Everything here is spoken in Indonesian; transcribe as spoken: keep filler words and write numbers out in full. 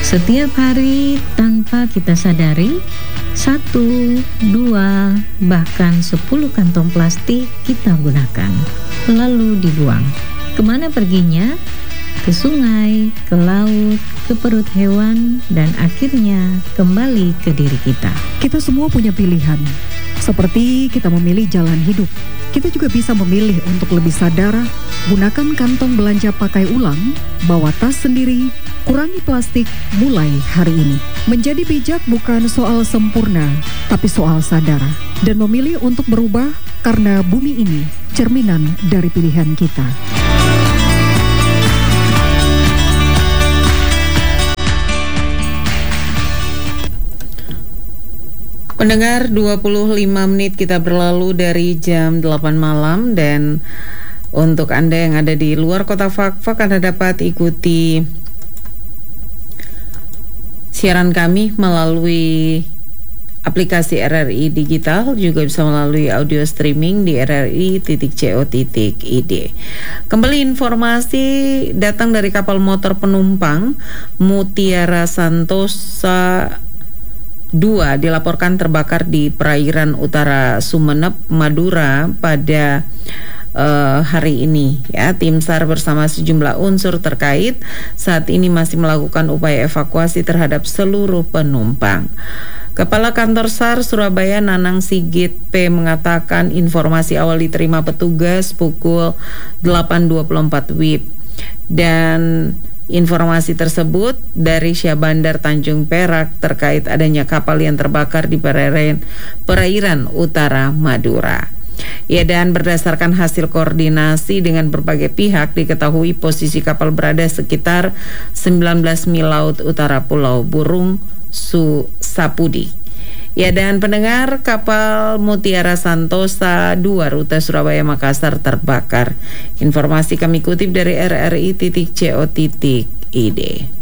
Setiap hari tanpa kita sadari, satu, dua, bahkan sepuluh kantong plastik kita gunakan, lalu dibuang. Kemana perginya? Ke sungai, ke laut, ke perut hewan, dan akhirnya kembali ke diri kita. Kita semua punya pilihan. Seperti kita memilih jalan hidup, kita juga bisa memilih untuk lebih sadar, gunakan kantong belanja pakai ulang, bawa tas sendiri, kurangi plastik mulai hari ini. Menjadi bijak bukan soal sempurna, tapi soal sadar. Dan memilih untuk berubah karena bumi ini cerminan dari pilihan kita. Pendengar, dua puluh lima menit kita berlalu dari jam delapan malam, dan untuk Anda yang ada di luar kota Fakfak, Anda dapat ikuti siaran kami melalui aplikasi R R I Digital, juga bisa melalui audio streaming di r r i titik co titik i d. Kembali informasi datang dari kapal motor penumpang Mutiara Santosa dua dilaporkan terbakar di perairan utara Sumeneb, Madura pada uh, hari ini. Ya, tim SAR bersama sejumlah unsur terkait saat ini masih melakukan upaya evakuasi terhadap seluruh penumpang. Kepala Kantor SAR Surabaya Nanang Sigit P mengatakan informasi awal diterima petugas pukul delapan dua puluh empat W I B, dan informasi tersebut dari Syah Bandar Tanjung Perak terkait adanya kapal yang terbakar di perairan, perairan utara Madura. Ya, dan berdasarkan hasil koordinasi dengan berbagai pihak, diketahui posisi kapal berada sekitar sembilan belas mil laut utara Pulau Burung Su Sapudi. Ya, dan pendengar, kapal Mutiara Santosa dua rute Surabaya Makassar terbakar. Informasi kami kutip dari r r i titik co titik i d.